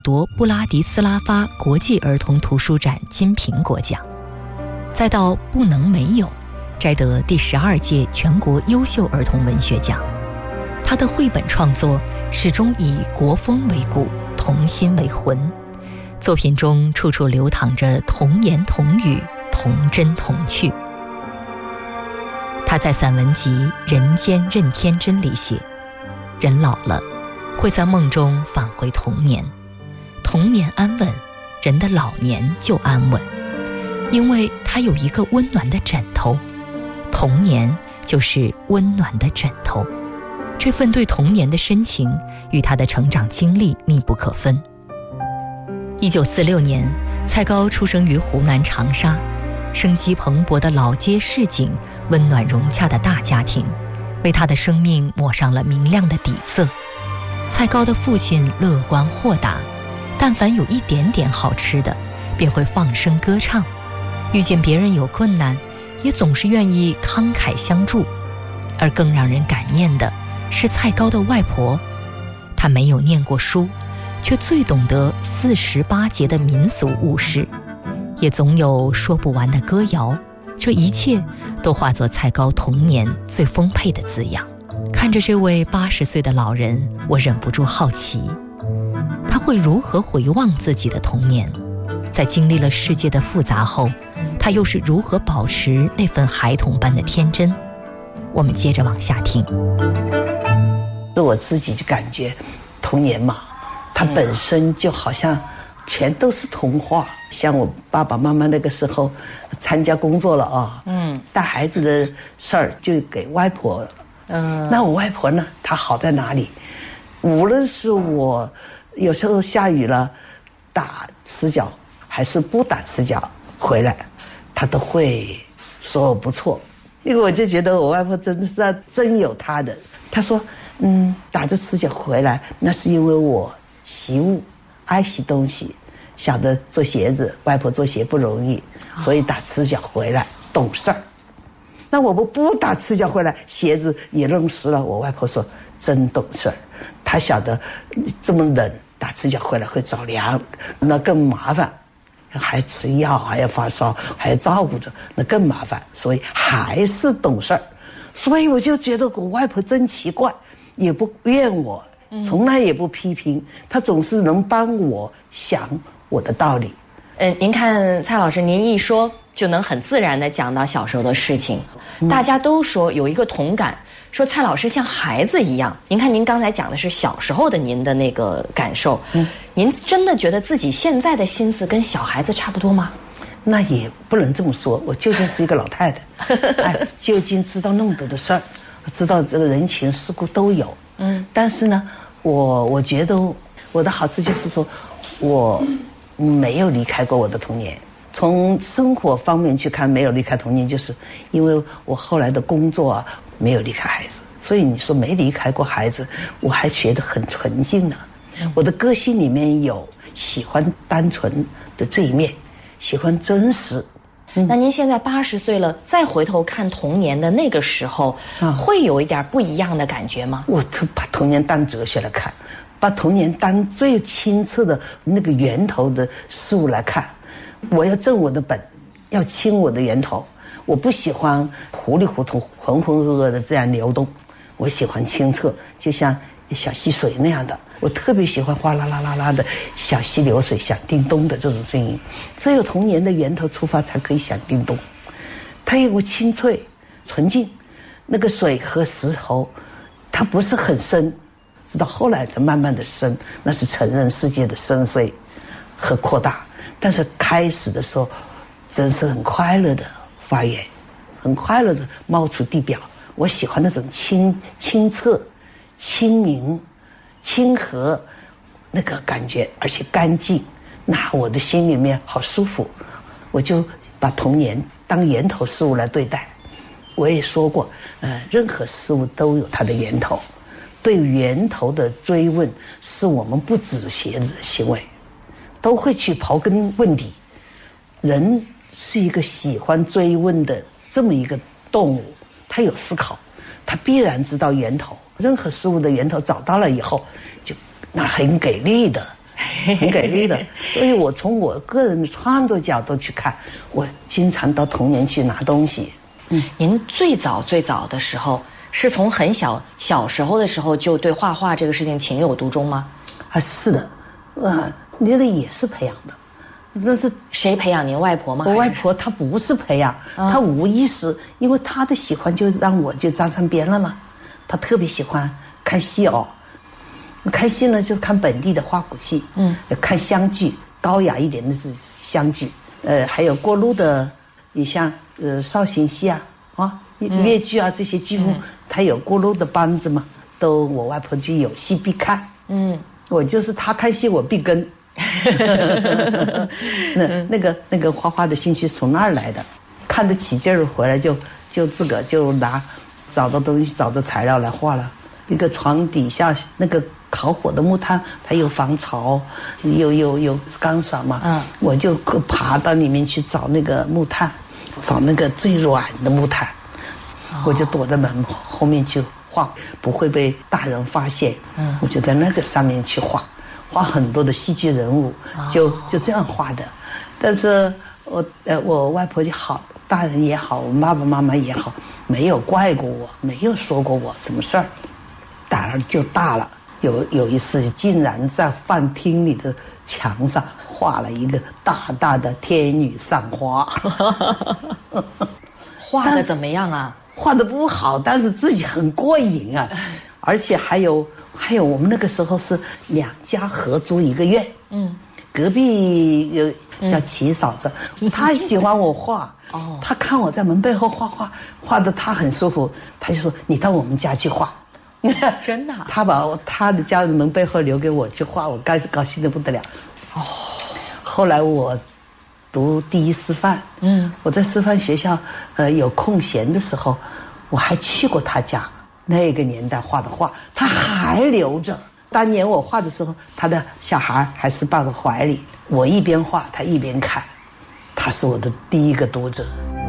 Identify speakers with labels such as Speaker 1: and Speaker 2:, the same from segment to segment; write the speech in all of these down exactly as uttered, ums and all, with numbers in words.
Speaker 1: 夺布拉迪斯拉发国际儿童图书展金苹果奖，再到不能没有，摘得第十二届全国优秀儿童文学奖。他的绘本创作始终以国风为骨，童心为魂，作品中处处流淌着童言童语，童真童趣。他在散文集《人间任天真》里写，人老了会在梦中返回童年，童年安稳，人的老年就安稳，因为他有一个温暖的枕头，童年就是温暖的枕头。这份对童年的深情与他的成长经历密不可分。一九四六年，蔡高出生于湖南长沙，生机蓬勃的老街市井，温暖融洽的大家庭，为他的生命抹上了明亮的底色。蔡高的父亲乐观豁达，但凡有一点点好吃的，便会放声歌唱，遇见别人有困难，也总是愿意慷慨相助。而更让人感念的是蔡高的外婆，她没有念过书，却最懂得四时八节的民俗物事，也总有说不完的歌谣，这一切都化作蔡高童年最丰沛的滋养。看着这位八十岁的老人，我忍不住好奇，他会如何回望自己的童年？在经历了世界的复杂后，他又是如何保持那份孩童般的天真？我们接着往下听。
Speaker 2: 我自己就感觉童年嘛，它本身就好像全都是童话。像我爸爸妈妈那个时候参加工作了啊，嗯，带孩子的事儿就给外婆。嗯，那我外婆呢，她好在哪里？无论是我有时候下雨了打赤脚，还是不打赤脚回来，她都会说我不错。因为我就觉得我外婆真的是真有她的。她说，嗯，打着赤脚回来，那是因为我习物，爱惜东西，晓得做鞋子，外婆做鞋不容易，所以打赤脚回来懂事儿。那我不不打赤脚回来，鞋子也弄湿了。我外婆说真懂事儿，她晓得这么冷，打赤脚回来会着凉，那更麻烦，还吃药，还要发烧，还要照顾着，那更麻烦。所以还是懂事儿。所以我就觉得我外婆真奇怪，也不怨我，从来也不批评，她总是能帮我想我的道理。
Speaker 3: 嗯，您看蔡老师，您一说就能很自然地讲到小时候的事情，嗯、大家都说有一个同感，说蔡老师像孩子一样。您看您刚才讲的是小时候的您的那个感受，嗯，您真的觉得自己现在的心思跟小孩子差不多吗？
Speaker 2: 那也不能这么说，我究竟是一个老太太，哎，究竟知道那么多的事儿，知道这个人情世故都有，嗯，但是呢，我我觉得我的好处就是说，我没有离开过我的童年。从生活方面去看，没有离开童年，就是因为我后来的工作啊，没有离开孩子。所以你说没离开过孩子，我还觉得很纯净呢。我的个性里面有喜欢单纯的这一面，喜欢真实。
Speaker 3: 嗯、那您现在八十岁了，再回头看童年的那个时候，啊、会有一点不一样的感觉吗？
Speaker 2: 我都把童年当哲学来看，把童年当最清澈的那个源头的事物来看。我要正我的本，要清我的源头。我不喜欢糊里糊涂、浑浑噩噩的这样流动，我喜欢清澈，就像小溪水那样的。我特别喜欢哗啦啦啦啦的小溪流水响叮咚的这种声音。只有童年的源头出发，才可以响叮咚。它有个清脆、纯净，那个水和石头，它不是很深，直到后来才慢慢的深，那是承认世界的深邃和扩大。但是开始的时候，真是很快乐的发源，很快乐的冒出地表。我喜欢那种清清澈、清明、清和那个感觉，而且干净，那我的心里面好舒服。我就把童年当源头事物来对待。我也说过，呃，任何事物都有它的源头，对源头的追问是我们不止邪的行为。都会去刨根问底，人是一个喜欢追问的这么一个动物，他有思考，他必然知道源头。任何事物的源头找到了以后，就那很给力的， 很给力的。所以我从我个人的创作角度去看，我经常到童年去拿东西。
Speaker 3: 嗯，您最早最早的时候是从很小小时候的时候就对画画这个事情情有独钟吗？
Speaker 2: 啊，是的，啊，那个也是培养的。那是
Speaker 3: 谁培养您？外婆吗？
Speaker 2: 我外婆她不是培养，她无意识，因为她的喜欢就让我就沾上边了嘛。她特别喜欢看戏哦，看戏呢就是看本地的花鼓戏，嗯，看湘剧，高雅一点的是湘剧，呃，还有过路的，你像呃绍兴戏啊，啊粤剧啊这些剧目，它有过路的班子嘛，都我外婆就有戏必看，嗯，我就是她看戏我必跟。那那个那个画画的兴趣从那儿来的，看得起劲儿，回来就就自个就拿找到东西找到材料来画了。那个床底下那个烤火的木炭，它有防潮，有有有钢刷嘛，嗯，我就爬到里面去找那个木炭，找那个最软的木炭，哦、我就躲在门后面去画，不会被大人发现。嗯，我就在那个上面去画。画很多的戏剧人物，就就这样画的。但是我呃，我外婆也好，大人也好，我爸爸妈妈也好，没有怪过我，没有说过我什么事儿。胆儿就大了。有有一次，竟然在饭厅里的墙上画了一个大大的天女散花。
Speaker 3: 画的怎么样啊？
Speaker 2: 画的不好，但是自己很过瘾啊，而且还有。还有我们那个时候是两家合租一个院，嗯，隔壁有叫齐嫂子，嗯、她喜欢我画，哦，她看我在门背后画画，画的她很舒服，她就说你到我们家去画，
Speaker 3: 真的、啊，
Speaker 2: 她把她的家的门背后留给我去画，我高高兴得不得了，哦，后来我读第一师范，嗯，我在师范学校，呃，有空闲的时候，我还去过她家。那个年代画的画，他还留着。当年我画的时候，他的小孩还是抱在怀里，我一边画，他一边看。他是我的第一个读者。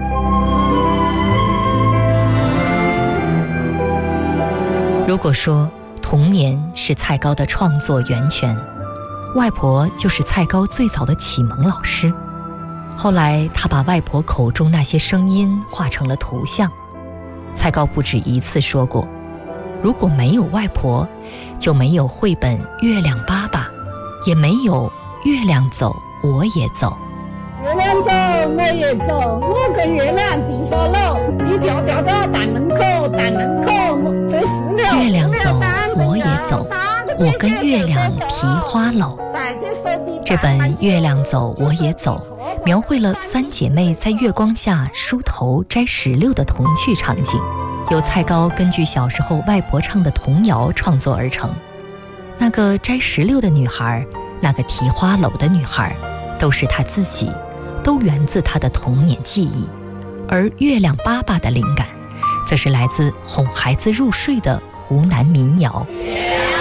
Speaker 1: 如果说童年是蔡高的创作源泉，外婆就是蔡高最早的启蒙老师。后来，他把外婆口中那些声音画成了图像。蔡高不止一次说过，如果没有外婆，就没有绘本《月亮爸爸》，也没有《月亮走我也走》。
Speaker 4: 月亮走我也走，我跟月亮地发楼，一条条的大门口，大门口最石榴。
Speaker 1: 月亮走我也走，我跟月亮提花篓。这本《月亮走我也走》描绘了三姐妹在月光下梳头摘石榴的童趣场景，由蔡高根据小时候外婆唱的童谣创作而成。那个摘石榴的女孩，那个提花篓的女孩，都是她自己，都源自她的童年记忆。而月亮爸爸的灵感，则是来自哄孩子入睡的湖南民谣。